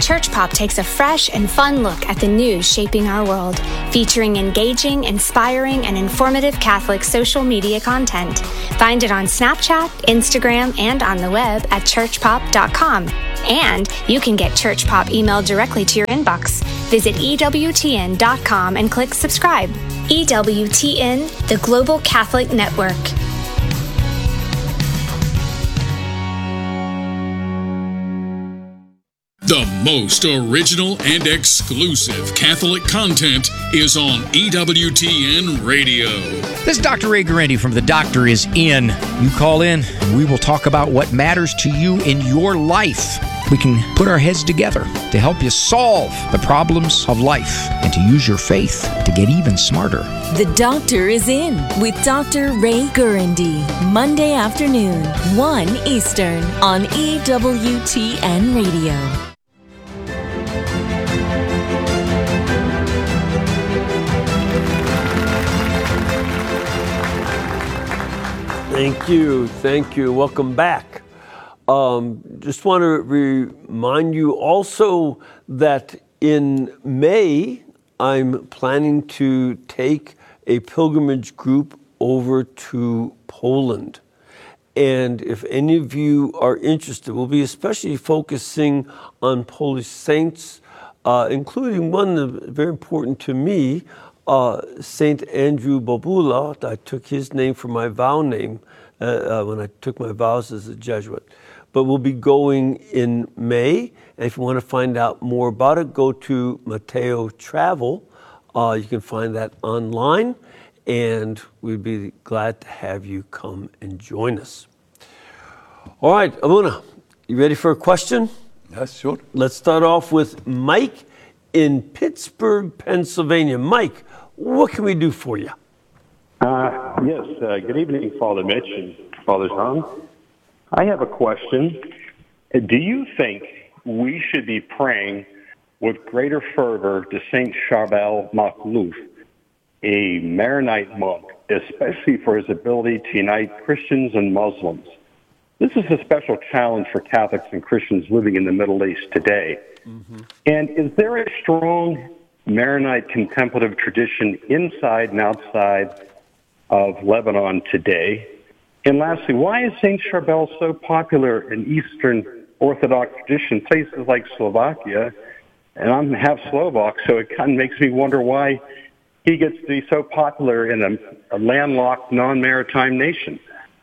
Church Pop takes a fresh and fun look at the news shaping our world, featuring engaging, inspiring, and informative Catholic social media content. Find it on Snapchat, Instagram, and on the web at churchpop.com. And you can get Church Pop emailed directly to your inbox. Visit EWTN.com and click subscribe. EWTN, the Global Catholic Network. The most original and exclusive Catholic content is on EWTN Radio. This is Dr. Ray Guarendi from The Doctor Is In. You call in, and we will talk about what matters to you in your life. We can put our heads together to help you solve the problems of life and to use your faith to get even smarter. The Doctor Is In with Dr. Ray Guarendi. Monday afternoon, 1 Eastern on EWTN Radio. Thank you. Welcome back. Just want to remind you also that in May, I'm planning to take a pilgrimage group over to Poland. And if any of you are interested, we'll be especially focusing on Polish saints, including one that's very important to me, Saint Andrew Bobula. I took his name for my vow name when I took my vows as a Jesuit. But we'll be going in May. And if you want to find out more about it, go to Mateo Travel. You can find that online. And we'd be glad to have you come and join us. All right, Abuna, you ready for a question? Yes, sure. Let's start off with Mike in Pittsburgh, Pennsylvania. Mike, what can we do for you? Yes, good evening, Father Mitch and Father John. I have a question. Do you think we should be praying with greater fervor to Saint Charbel Makhlouf, a Maronite monk, especially for his ability to unite Christians and Muslims? This is a special challenge for Catholics and Christians living in the Middle East today. Mm-hmm. And is there a strong Maronite contemplative tradition inside and outside of Lebanon today? And lastly, why is St. Charbel so popular in Eastern Orthodox tradition, places like Slovakia? And I'm half Slovak, so it kind of makes me wonder why he gets to be so popular in a landlocked, non-maritime nation.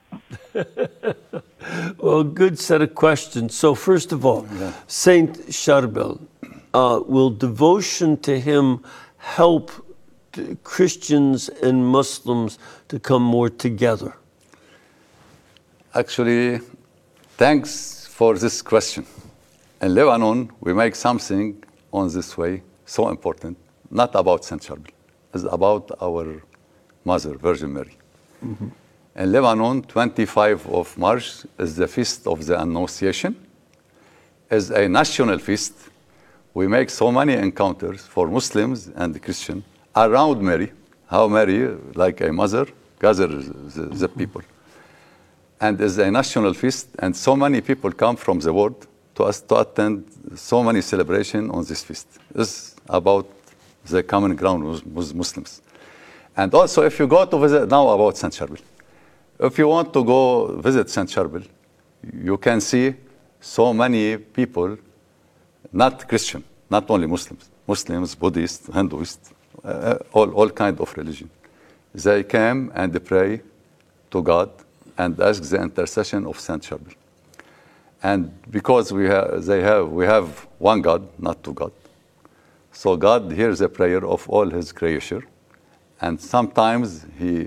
Well, good set of questions. So first of all, Saint Charbel, will devotion to him help Christians and Muslims to come more together? Actually, thanks for this question. In Lebanon, we make something on this way so important, not about Saint Charbel. It's about our Mother, Virgin Mary. Mm-hmm. In Lebanon, 25 of March is the Feast of the Annunciation. It's a national feast. We make so many encounters for Muslims and Christians around Mary, how Mary, like a mother, gathers the people. And it's a national feast, and so many people come from the world to us to attend so many celebrations on this feast. It's about the common ground with Muslims. And also, if you go to visit, now about Saint Charbel. If you want to go visit Saint Charbel, you can see so many people, not Christian, not only Muslims, Buddhists, Hindus, all kinds of religion. They came and pray to God and ask the intercession of Saint Charbel. And because we have one God, not two gods. So God hears the prayer of all his creation, and sometimes he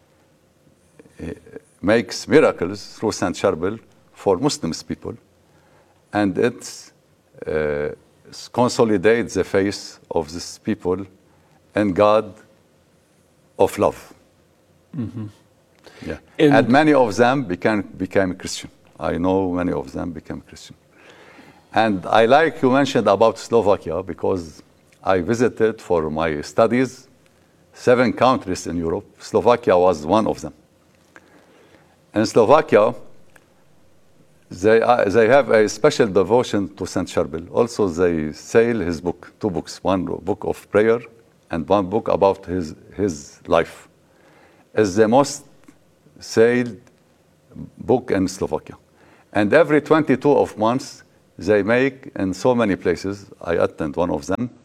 makes miracles through Saint Charbel for Muslim people, and it consolidates the faith of these people and God of love. Mm-hmm. Yeah, and many of them became Christian. I know many of them became Christian. And I like you mentioned about Slovakia, because I visited for my studies 7 countries in Europe. Slovakia was one of them. In Slovakia, They have a special devotion to Saint Charbel. Also, they sell his book, 2 books, one book of prayer and one book about his life. It's the most sold book in Slovakia. And every 22 of months, they make in so many places, I attend one of them,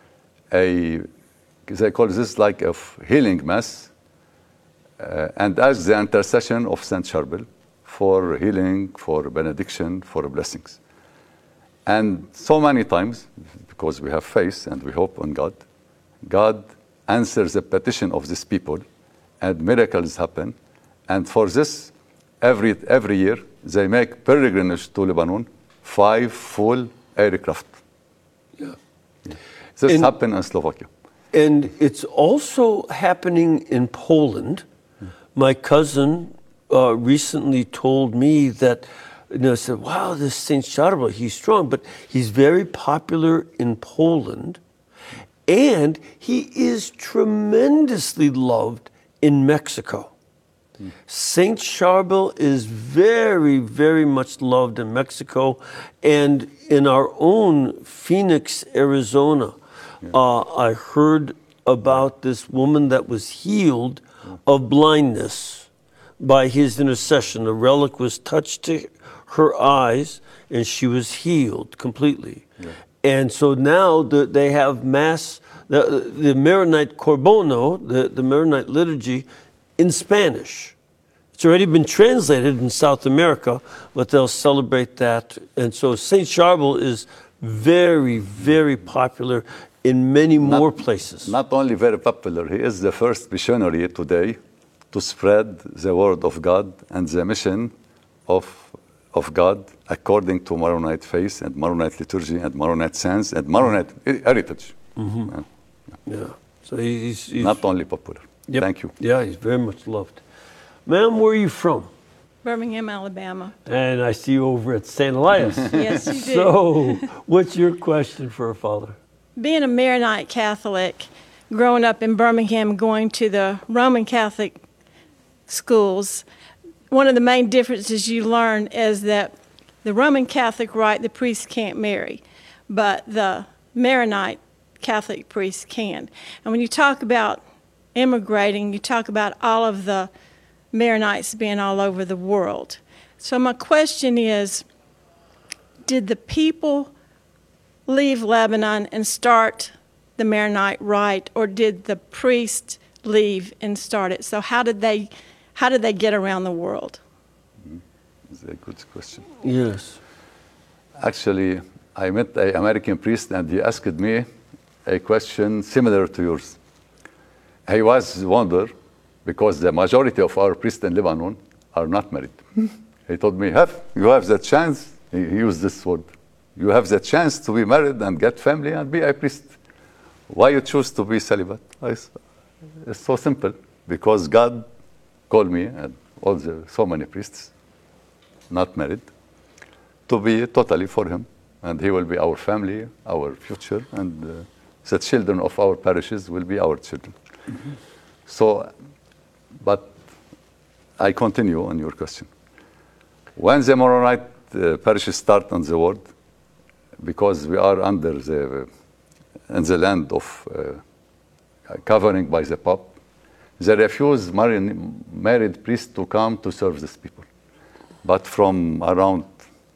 they call this like a healing mass, and ask the intercession of Saint Charbel for healing, for benediction, for blessings. And so many times, because we have faith and we hope on God, God answers the petition of these people and miracles happen. And for this, every year, they make pilgrimage to Lebanon, 5 full aircraft. Yeah. This happened in Slovakia. And it's also happening in Poland. My cousin recently told me that, said, wow, this Saint Charbel, he's strong, but he's very popular in Poland. And he is tremendously loved in Mexico. Saint Charbel is very, very much loved in Mexico. And in our own Phoenix, Arizona, I heard about this woman that was healed of blindness by his intercession. A relic was touched to her eyes, and she was healed completely. Yeah. And so now they have Mass, the Maronite Corbono, the Maronite liturgy, in Spanish. It's already been translated in South America, but they'll celebrate that. And so Saint Charbel is very, very popular in many more places. Not only very popular, he is the first missionary today to spread the word of God and the mission of God according to Maronite faith and Maronite liturgy and Maronite sense and Maronite heritage. Mm-hmm. Yeah. So he's not only popular. Yep. Thank you. Yeah, he's very much loved. Ma'am, where are you from? Birmingham, Alabama. And I see you over at St. Elias. Yes, you do. So, what's your question for our Father? Being a Maronite Catholic, growing up in Birmingham, going to the Roman Catholic schools, one of the main differences you learn is that the Roman Catholic rite, the priest can't marry, but the Maronite Catholic priest can. And when you talk about immigrating, you talk about all of the Maronites being all over the world. So my question is, did the people leave Lebanon and start the Maronite rite, or did the priest leave and start it? So how did they get around the world? That's a good question. Yes. Actually, I met an American priest and he asked me a question similar to yours. He was wonder because the majority of our priests in Lebanon are not married. He told me, you have the chance, he used this word, you have the chance to be married and get family and be a priest. Why you choose to be celibate? It's so simple, because God called me and so many priests, not married, to be totally for him. And he will be our family, our future, and the children of our parishes will be our children. Mm-hmm. So, but I continue on your question. When the Maronite parishes start on the world, because we are under in the land of covering by the Pope, they refuse married priests to come to serve these people. But from around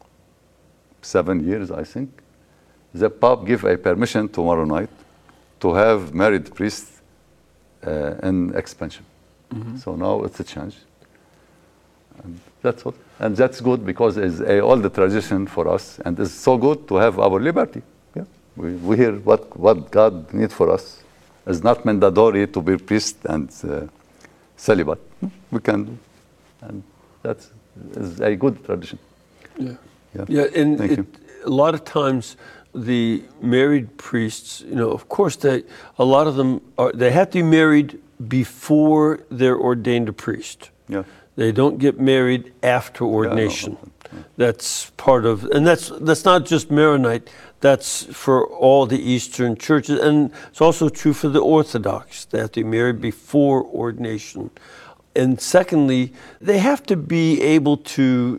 7 years, I think, the Pope gave a permission to Maronite to have married priests in expansion. Mm-hmm. So now it's a change. And that's all. And that's good because it's an old tradition for us, and it's so good to have our liberty. Yeah? We hear what God needs for us. It's not mandatory to be priest and celibate. We can do. And that's a good tradition. Yeah, and a lot of times the married priests, of course, a lot of them they have to be married before they're ordained a priest. Yeah. They don't get married after ordination. Yeah. That's part of, and that's not just Maronite. That's for all the Eastern churches, and it's also true for the Orthodox. They have to be married before ordination. And secondly, they have to be able to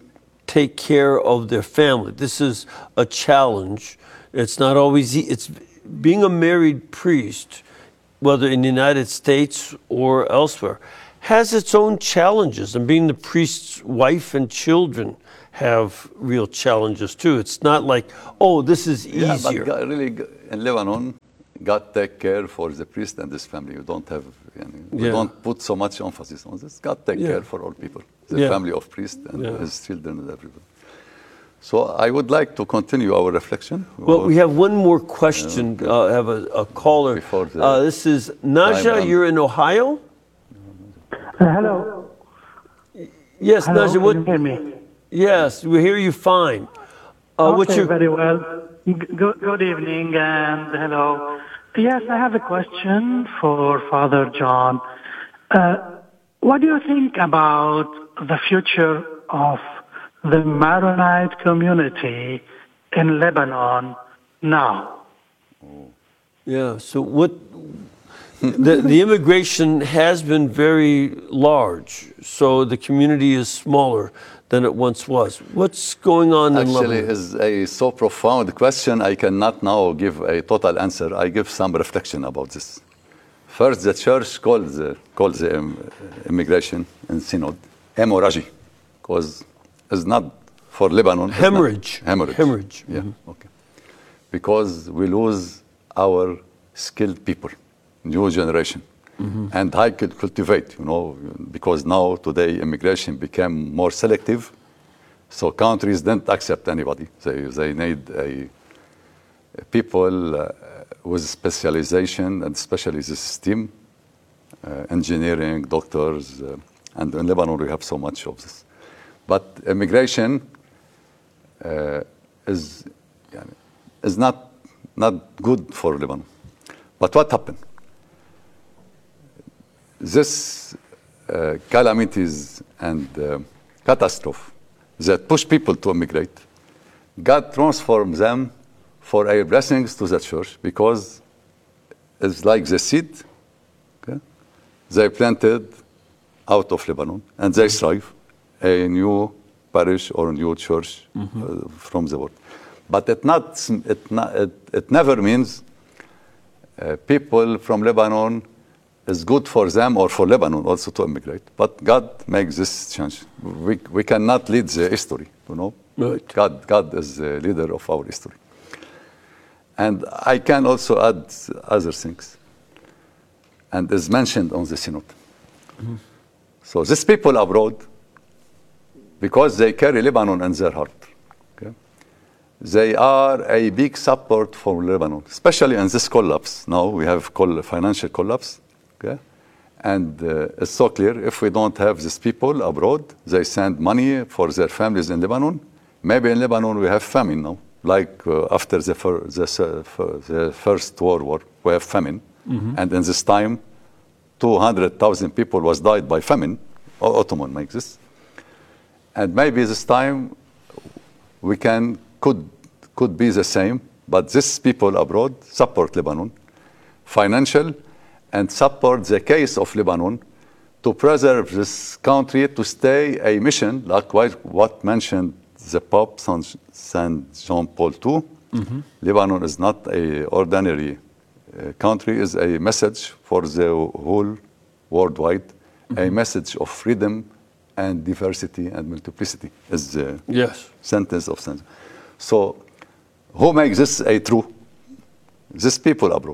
take care of their family. This is a challenge. It's not always it's being a married priest, whether in the United States or elsewhere, has its own challenges. And being the priest's wife and children have real challenges too. It's not like, oh, this is easier. Yeah, but God, really, in Lebanon, God take care for the priest and his family. You don't have, we don't put so much emphasis on this. God take care for all people, the family of priest and his children and everybody. So I would like to continue our reflection. Well, we have one more question. I have a caller. This is Naja. You're in Ohio? Hello. Yes, Hello, Naja. What? Can you hear me? Yes, we hear you fine. Okay, very well. Good evening and hello. Yes, I have a question for Father John. What do you think about the future of the Maronite community in Lebanon now? Yeah, so what? The immigration has been very large, so the community is smaller than it once was. What's going on in Lebanon? Actually, it's a so profound question, I cannot now give a total answer. I give some reflection about this. First, the church calls the immigration in synod hemorrhage, because it's not for Lebanon. Hemorrhage. Hemorrhage. Yeah, okay. Because we lose our skilled people, new generation. And I could cultivate, because now today immigration became more selective, so countries don't accept anybody. They need people with specialization, and especially the STEM, engineering, doctors, and in Lebanon we have so much of this. But immigration is not good for Lebanon. But what happened? This calamities and catastrophe that push people to immigrate, God transformed them for a blessings to the church, because it's like the seed they planted out of Lebanon, and they thrive a new parish or a new church from the world. But it never means people from Lebanon is good for them or for Lebanon also to immigrate. But God makes this change. We cannot lead the history, Right. God is the leader of our history. And I can also add other things. And is mentioned on the synod. So these people abroad, because they carry Lebanon in their heart, they are a big support for Lebanon, especially in this collapse. Now we have financial collapse. And it's so clear, if we don't have these people abroad, they send money for their families in Lebanon. Maybe in Lebanon we have famine now, like after the First World War, we have famine. And in this time, 200,000 people was died by famine. Ottoman makes this. And maybe this time we could be the same, but these people abroad support Lebanon, financial, and support the case of Lebanon to preserve this country, to stay a mission, like what mentioned the Pope, St. John Paul II. Lebanon is not an ordinary country, is a message for the whole worldwide, a message of freedom and diversity and multiplicity is the sentence of St. So who makes this a true? These people abroad.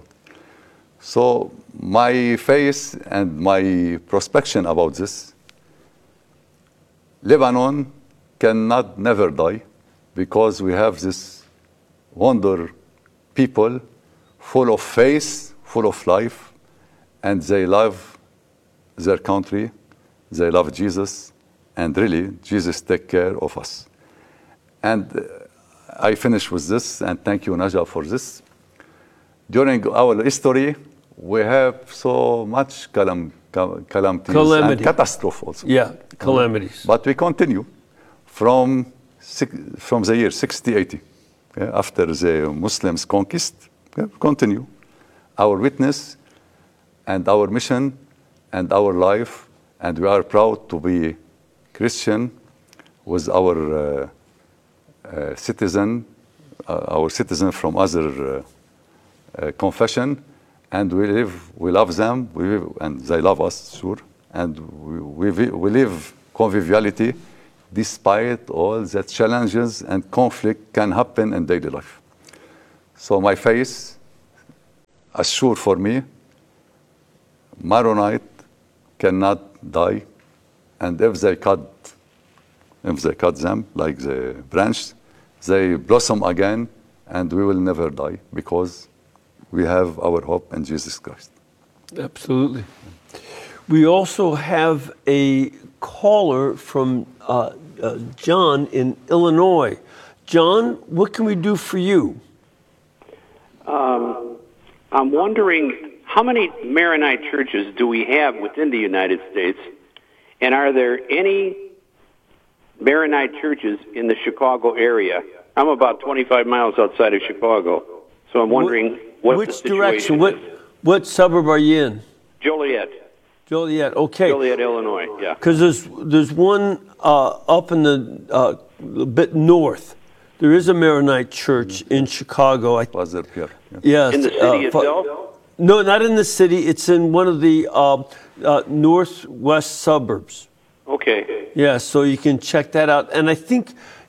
So my faith and my prospection about this, Lebanon cannot never die, because we have this wonder people full of faith, full of life, and they love their country, they love Jesus, and really Jesus take care of us. And I finish with this, and thank you, Naja, for this. During our history, we have so much calamities and catastrophe also. Yeah, calamities. But we continue from the year 60-80, after the Muslims conquest, continue our witness and our mission and our life, and we are proud to be Christian with our citizen from other confession, and we love them, and they love us, sure, and we live conviviality despite all the challenges and conflict can happen in daily life. So my faith assure for me, Maronite cannot die, and if they cut them like the branch, they blossom again, and we will never die because we have our hope in Jesus Christ. Absolutely. We also have a caller from John in Illinois. John, what can we do for you? I'm wondering, how many Maronite churches do we have within the United States? And are there any Maronite churches in the Chicago area? I'm about 25 miles outside of Chicago. So I'm wondering what the situation direction? is. What suburb are you in? Joliet. Joliet, okay. Joliet, Illinois, yeah. Because there's one up in the a bit north. There is a Maronite church in Chicago. Was it here? Yes. In the city itself? No, not in the city. It's in one of the northwest suburbs. Okay. Yeah, so you can check that out. And I think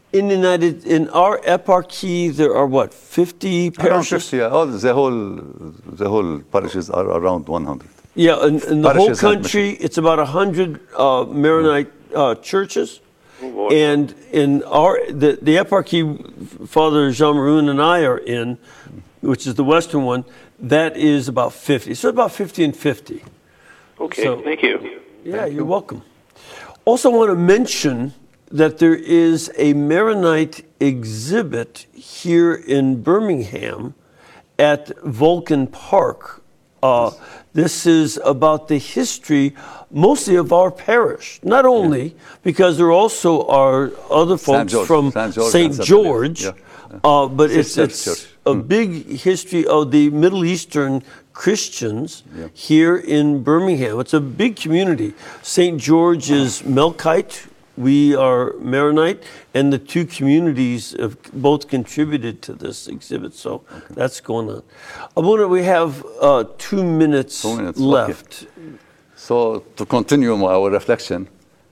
in our eparchy, there are what, 50 parishes? Around 50, yeah. The whole parishes are around 100. Yeah, in the whole country, it's about 100 Maronite churches. Oh, and in the eparchy Father Jean Maroon and I are in, which is the western one, that is about 50. So about 50 and 50. Okay, So, thank you. Yeah, you're welcome. Also want to mention that there is a Maronite exhibit here in Birmingham at Vulcan Park. This is about the history, mostly of our parish. Not only, because there also are other folks from St. George, but it's a big history of the Middle Eastern Christians here in Birmingham. It's a big community. St. George is Melkite. We are Maronite, and the two communities have both contributed to this exhibit, so that's going on. Abuna, we have 2 minutes, left. Okay. So to continue our reflection,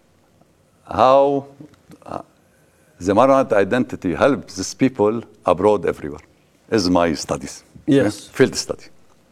how the Maronite identity helps these people abroad everywhere is my studies. Yes. Field study.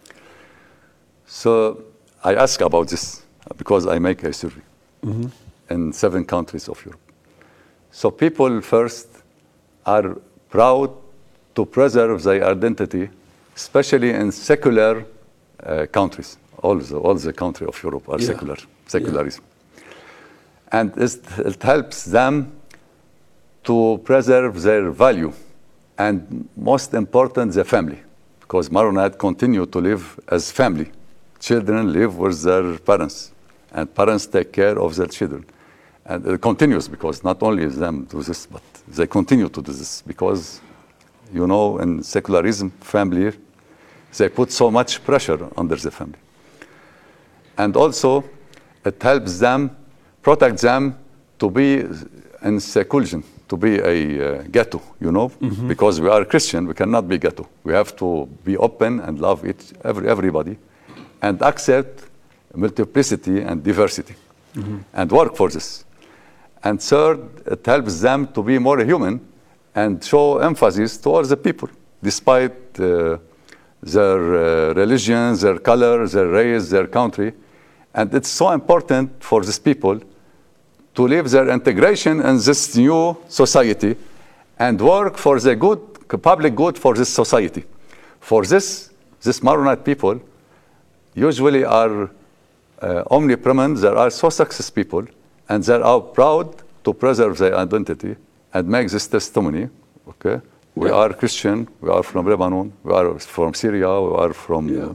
So I ask about this because I make a survey. In 7 countries of Europe. So people first are proud to preserve their identity, especially in secular countries. All the countries of Europe are secularism. And it helps them to preserve their value, and most important, the family, because Maronite continue to live as family. Children live with their parents, and parents take care of their children. And it continues because not only them do this, but they continue to do this because, you know, in secularism, family, they put so much pressure under the family. And also, it helps them, protect them to be in seclusion, to be a ghetto, you know, because we are Christian, we cannot be ghetto. We have to be open and love everybody and accept multiplicity and diversity and work for this. And third, it helps them to be more human and show emphasis towards the people, despite their religions, their color, their race, their country. And it's so important for these people to live their integration in this new society and work for the good, public good for this society. For this Maronite people usually are omnipresent. There are so successful people, and they are proud to preserve their identity and make this testimony. Okay, we are Christian. We are from Lebanon. We are from Syria. We are from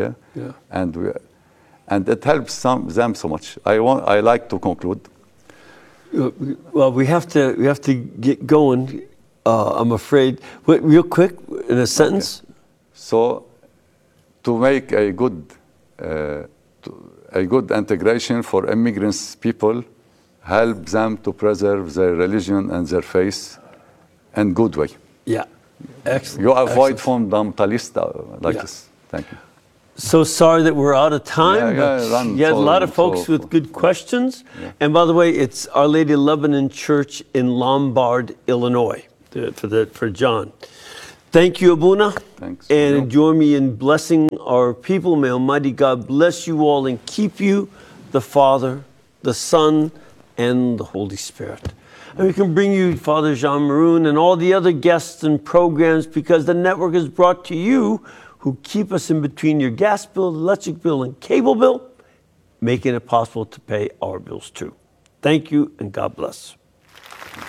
and it helps them so much. I like to conclude. Well, we have to get going. I'm afraid. Wait, real quick, in a sentence. Okay. So, to make a good integration for immigrants people help them to preserve their religion and their faith in good way. Yeah. Excellent. You avoid Excellent. fundamentalist like this. Thank you. So sorry that we're out of time. You had a lot of folks with good questions. Yeah. And by the way, it's Our Lady of Lebanon Church in Lombard, Illinois, for John. Thank you, Abuna. Thanks. And join me in blessing our people. May Almighty God bless you all and keep you, the Father, the Son, and the Holy Spirit. And we can bring you Father Jean Maroon and all the other guests and programs because the network is brought to you who keep us in between your gas bill, electric bill, and cable bill, making it possible to pay our bills too. Thank you and God bless.